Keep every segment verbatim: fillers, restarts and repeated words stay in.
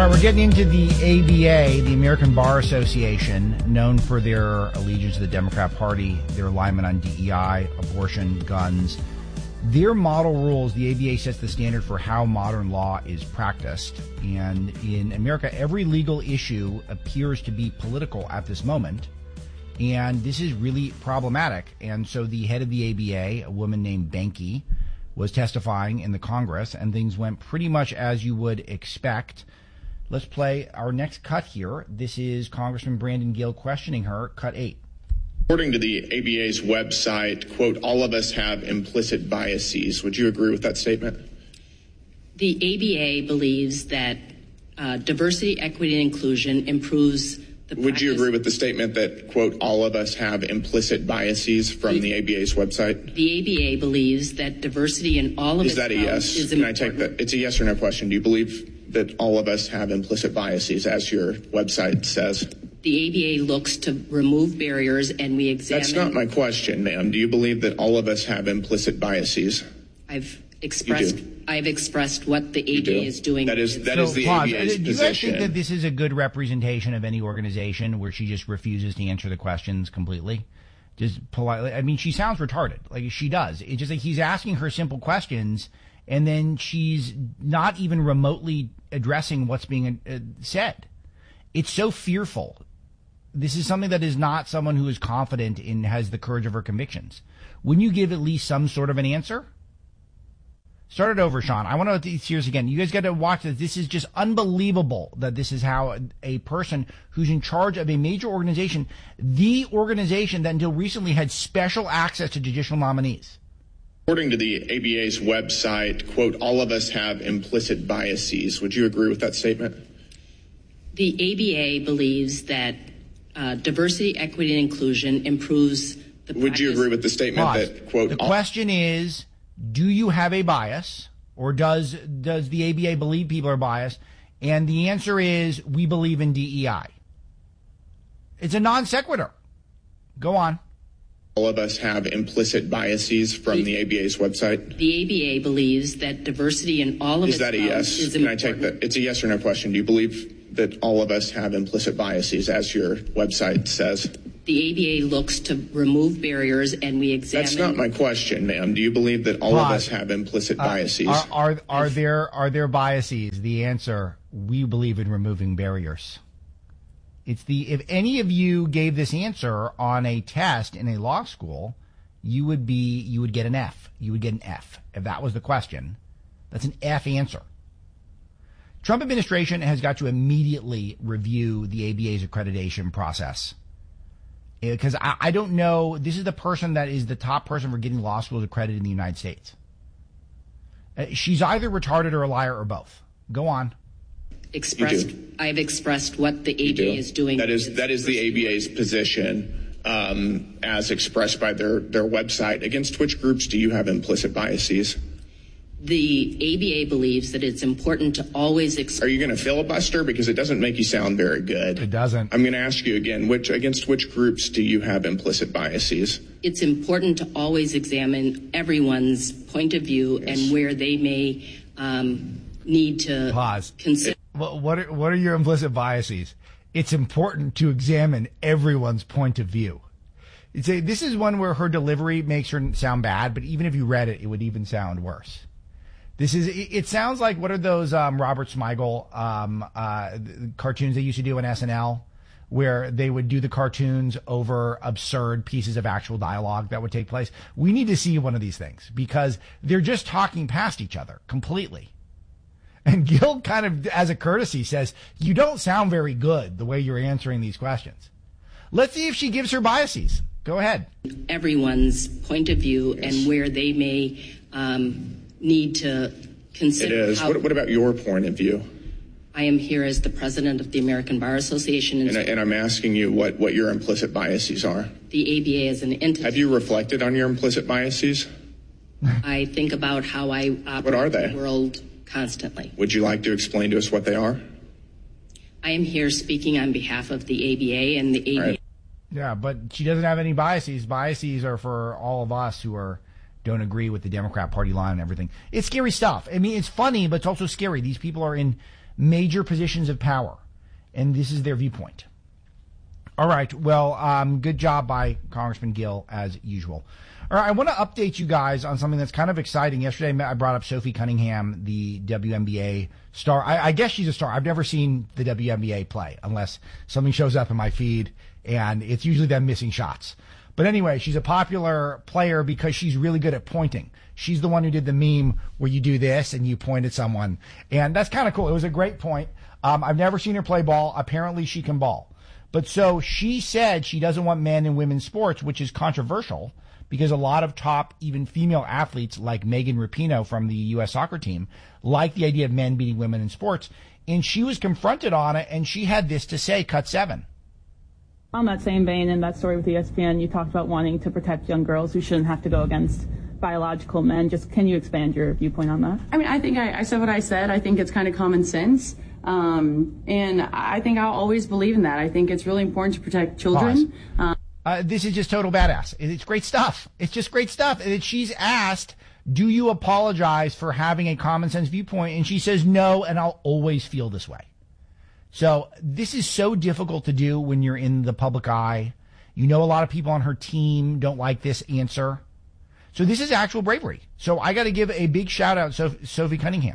right, we're getting into the A B A, the American Bar Association, known for their allegiance to the Democrat Party, their alignment on D E I, abortion, guns. Their model rules, the A B A sets the standard for how modern law is practiced. And in America, every legal issue appears to be political at this moment. And this is really problematic. And so the head of the A B A, a woman named Banky, was testifying in the Congress, and things went pretty much as you would expect. Let's play our next cut here. This is Congressman Brandon Gill questioning her, cut eight. According to the A B A's website, quote, all of us have implicit biases. Would you agree with that statement? The A B A believes that uh, diversity, equity, and inclusion improves the Would you agree with the statement that, quote, all of us have implicit biases from the, the A B A's website? The A B A believes that diversity in all of is its that a yes? is Can important. I take that? It's a yes or no question. Do you believe that all of us have implicit biases, as your website says? The A B A looks to remove barriers, and we examine... That's not my question, ma'am. Do you believe that all of us have implicit biases? I've expressed I've expressed what the A B A is doing. That is that so, is the pause. A B A's Do you position. guys think that this is a good representation of any organization where she just refuses to answer the questions completely? Just politely. I mean, she sounds retarded. Like, she does. It's just like he's asking her simple questions, and then she's not even remotely addressing what's being uh, said. It's so fearful. This is something that is not someone who is confident and has the courage of her convictions. Wouldn't you give at least some sort of an answer? Start it over, Sean. I want to hear this again. You guys got to watch this. This is just unbelievable that this is how a person who's in charge of a major organization, the organization that until recently had special access to judicial nominees. According to the A B A's website, quote, all of us have implicit biases. Would you agree with that statement? The A B A believes that uh, diversity, equity, and inclusion improves the Would you agree with the statement Pause. that, quote... The question is, do you have a bias, or does does the A B A believe people are biased? And the answer is, we believe in D E I. It's a non sequitur. Go on. All of us have implicit biases from the, the A B A's website? The A B A believes that diversity in all of is its that a yes? Is Can important. I take that? It's a yes or no question. Do you believe that all of us have implicit biases, as your website says? The A B A looks to remove barriers, and we examine... That's not my question, ma'am. Do you believe that all Pause. of us have implicit Uh, biases? Are, are, are, there, are there biases? The answer, we believe in removing barriers. It's the, if any of you gave this answer on a test in a law school, you would be, you would get an F. You would get an F. If that was the question, that's an F answer. Trump administration has got to immediately review the A B A's accreditation process. Because I, I don't know, this is the person that is the top person for getting law schools accredited in the United States. Uh, she's either retarded or a liar or both. Go on. Expressed, I've expressed what the A B A do. is doing. That is that is the A B A's position, um, as expressed by their, their website. Against which groups do you have implicit biases? The A B A believes that it's important to always express... Are you going to filibuster? Because it doesn't make you sound very good. It doesn't. I'm going to ask you again, which against which groups do you have implicit biases? It's important to always examine everyone's point of view yes. and where they may um, need to Pause. consider... What are, what are your implicit biases? It's important to examine everyone's point of view. It's a, this is one where her delivery makes her sound bad, but even if you read it, it would even sound worse. This is, it, it sounds like, what are those um, Robert Smigel um, uh, cartoons they used to do on S N L, where they would do the cartoons over absurd pieces of actual dialogue that would take place? We need to see one of these things, because they're just talking past each other completely. And Gil kind of, as a courtesy, says, you don't sound very good the way you're answering these questions. Let's see if she gives her biases. Go ahead. Everyone's point of view yes. and where they may um, need to consider. It is. How, what, what about your point of view? I am here as the president of the American Bar Association. And, and, I, and I'm asking you what, what your implicit biases are. The A B A is an entity. Have you reflected on your implicit biases? I think about how I operate what are they? in the world constantly. Would you like to explain to us what they are? I am here speaking on behalf of the A B A and the A B A. Right. Yeah, but she doesn't have any biases. Biases are for all of us who are don't agree with the Democrat Party line and everything. It's scary stuff. I mean, it's funny, but it's also scary. These people are in major positions of power. And this is their viewpoint. All right. Well, um, good job by Congressman Gill, as usual. All right. I want to update you guys on something that's kind of exciting. Yesterday, I brought up Sophie Cunningham, the W N B A star. I, I guess she's a star. I've never seen the W N B A play unless something shows up in my feed, and it's usually them missing shots. But anyway, she's a popular player because she's really good at pointing. She's the one who did the meme where you do this and you point at someone. And that's kind of cool. It was a great point. Um, I've never seen her play ball. Apparently she can ball. But so she said she doesn't want men in women's sports, which is controversial because a lot of top, even female athletes like Megan Rapinoe from the U S soccer team like the idea of men beating women in sports. And she was confronted on it, and she had this to say, cut seven. On that same vein, in that story with E S P N, you talked about wanting to protect young girls who shouldn't have to go against biological men. Just can you expand your viewpoint on that? I mean, I think I, I said what I said. I think it's kind of common sense. Um, and I think I'll always believe in that. I think it's really important to protect children. Um, uh, this is just total badass. It's great stuff. It's just great stuff. And she's asked, do you apologize for having a common sense viewpoint? And she says, no, and I'll always feel this way. So this is so difficult to do when you're in the public eye. You know, a lot of people on her team don't like this answer. So this is actual bravery. So I got to give a big shout out to Sophie Cunningham.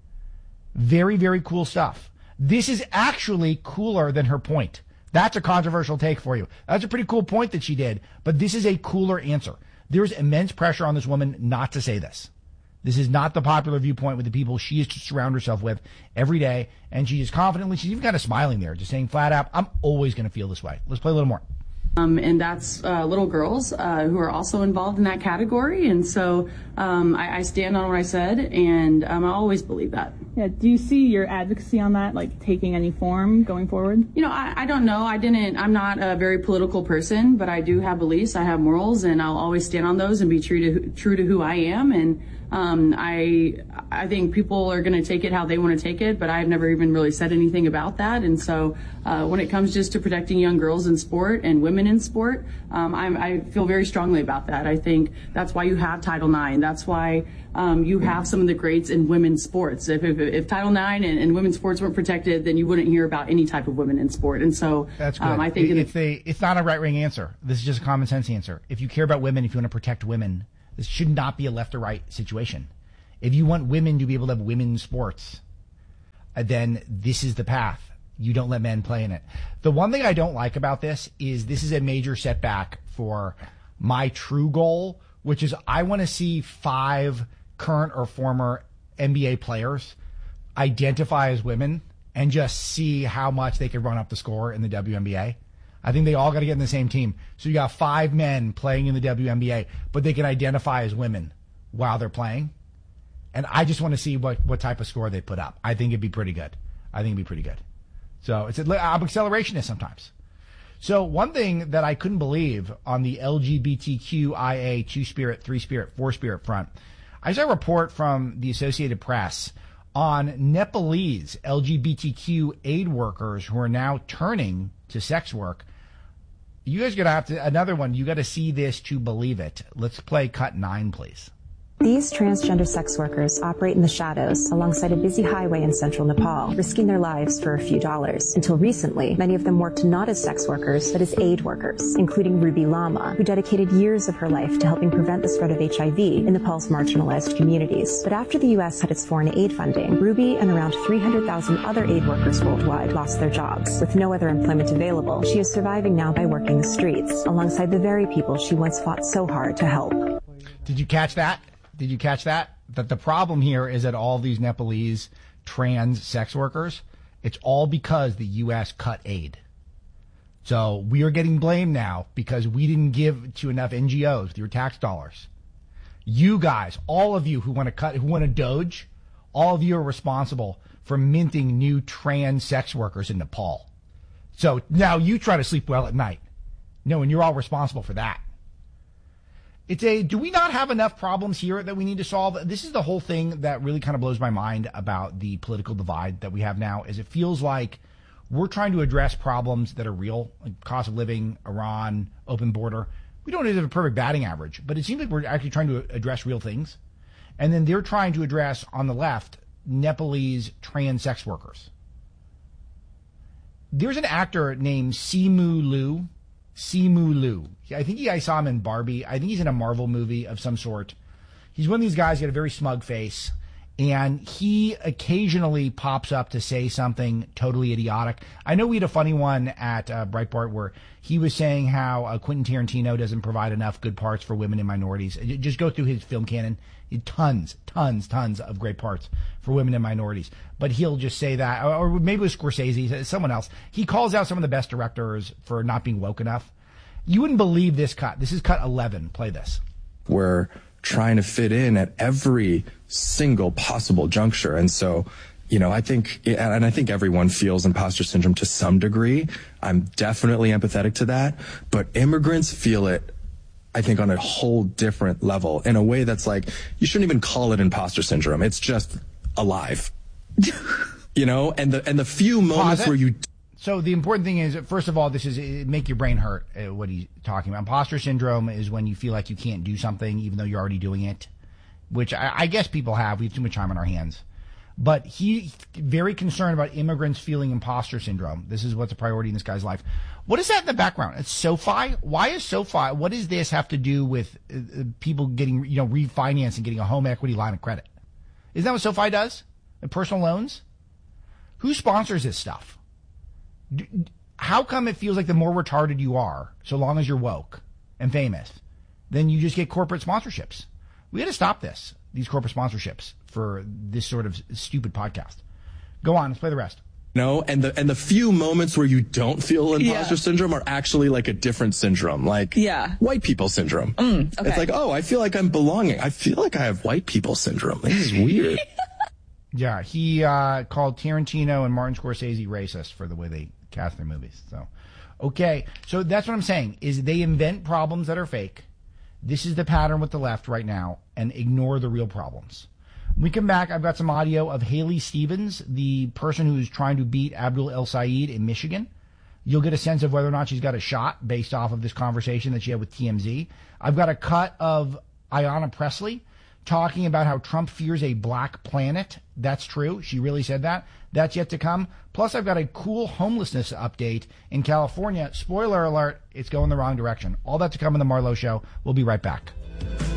Very, very cool stuff. This is actually cooler than her point. That's a controversial take for you. That's a pretty cool point that she did, but this is a cooler answer. There's immense pressure on this woman not to say this. This is not the popular viewpoint with the people she is to surround herself with every day, and she is confidently, she's even kind of smiling there, just saying flat out, I'm always going to feel this way. Let's play a little more. Um, and that's uh, little girls uh, who are also involved in that category. And so um, I, I stand on what I said, and um, I always believe that. Yeah. Do you see your advocacy on that, like, taking any form going forward? You know, I, I don't know. I didn't, I'm not a very political person, but I do have beliefs. I have morals, and I'll always stand on those and be true to true to who I am. And Um, I I think people are going to take it how they want to take it, but I've never even really said anything about that. And so uh, when it comes just to protecting young girls in sport and women in sport, um, I'm, I feel very strongly about that. I think that's why you have Title nine. That's why um, you have some of the greats in women's sports. If, if, if Title nine and, and women's sports weren't protected, then you wouldn't hear about any type of women in sport. And so that's good. Um, I think it, it, it's, a, it's not a right-wing answer. This is just a common sense answer. If you care about women, if you want to protect women, this should not be a left or right situation. If you want women to be able to have women's sports, then this is the path. You don't let men play in it. The one thing I don't like about this is this is a major setback for my true goal, which is I want to see five current or former N B A players identify as women and just see how much they could run up the score in the W N B A. I think they all got to get in the same team. So you got five men playing in the W N B A, but they can identify as women while they're playing. And I just want to see what, what type of score they put up. I think it'd be pretty good. I think it'd be pretty good. So it's a, I'm accelerationist sometimes. So one thing that I couldn't believe on the L G B T Q I A two spirit, three spirit, four spirit front, I saw a report from the Associated Press on Nepalese L G B T Q aid workers who are now turning to sex work. You guys are going to have to, another one, you got to see this to believe it. Let's play cut nine, please. These transgender sex workers operate in the shadows alongside a busy highway in central Nepal, risking their lives for a few dollars. Until recently, many of them worked not as sex workers, but as aid workers, including Ruby Lama, who dedicated years of her life to helping prevent the spread of H I V in Nepal's marginalized communities. But after the U S cut its foreign aid funding, Ruby and around three hundred thousand other aid workers worldwide lost their jobs. With no other employment available, she is surviving now by working the streets, alongside the very people she once fought so hard to help. Did you catch that? Did you catch that? That the problem here is that all these Nepalese trans sex workers, it's all because the U S cut aid. So we are getting blamed now because we didn't give to enough N G Os with your tax dollars. You guys, all of you who want to cut, who want to doge, all of you are responsible for minting new trans sex workers in Nepal. So now you try to sleep well at night. No, and you're all responsible for that. It's a, do we not have enough problems here that we need to solve? This is the whole thing that really kind of blows my mind about the political divide that we have now, is it feels like we're trying to address problems that are real, like cost of living, Iran, open border. We don't have a perfect batting average, but it seems like we're actually trying to address real things. And then they're trying to address, on the left, Nepalese trans sex workers. There's an actor named Simu Liu. Simu Liu. I think you guys saw him in Barbie. I think he's in a Marvel movie of some sort. He's one of these guys who got a very smug face. And he occasionally pops up to say something totally idiotic. I know we had a funny one at uh, Breitbart where he was saying how uh, Quentin Tarantino doesn't provide enough good parts for women and minorities. Just go through his film canon. Tons, tons, tons of great parts for women and minorities. But he'll just say that, or maybe it was Scorsese, someone else. He calls out some of the best directors for not being woke enough. You wouldn't believe this cut. This is cut eleven. Play this. We're trying to fit in at every single possible juncture. And so, you know, I think, and I think everyone feels imposter syndrome to some degree. I'm definitely empathetic to that. But immigrants feel it, I think, on a whole different level, in a way that's like, you shouldn't even call it imposter syndrome. It's just alive. You know, and the and the few moments where you... So the important thing is, first of all, this is it make your brain hurt, uh, what he's talking about. Imposter syndrome is when you feel like you can't do something even though you're already doing it, which I, I guess people have. We have too much time on our hands. But he's very concerned about immigrants feeling imposter syndrome. This is what's a priority in this guy's life. What is that in the background? It's SoFi? Why is SoFi? What does this have to do with uh, people getting, you know, refinancing, getting a home equity line of credit? Isn't that what SoFi does? And personal loans? Who sponsors this stuff? How come it feels like the more retarded you are, so long as you're woke and famous, then you just get corporate sponsorships? We got to stop this, these corporate sponsorships for this sort of stupid podcast. Go on, let's play the rest. No, and the and the few moments where you don't feel imposter yeah. syndrome are actually like a different syndrome, like yeah. white people syndrome. Mm, okay. It's like, oh, I feel like I'm belonging. I feel like I have white people syndrome. This is weird. Yeah, he uh, called Tarantino and Martin Scorsese racist for the way they cast their movies. So, okay, so that's what I'm saying, is they invent problems that are fake. This is the pattern with the left right now, and ignore the real problems. When we come back, I've got some audio of Haley Stevens, the person who's trying to beat Abdul El Sayed in Michigan. You'll get a sense of whether or not she's got a shot based off of this conversation that she had with T M Z. I've got a cut of Ayanna Pressley talking about how Trump fears a black planet. That's true. She really said that. That's yet to come. Plus, I've got a cool homelessness update in California. Spoiler alert, it's going the wrong direction. All that to come in the Marlowe Show. We'll be right back.